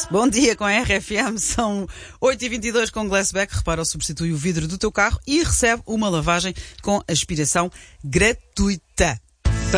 Bom dia com a RFM, são 8h22 com Glassback. Repara, substitui o vidro do teu carro e recebe uma lavagem com aspiração gratuita.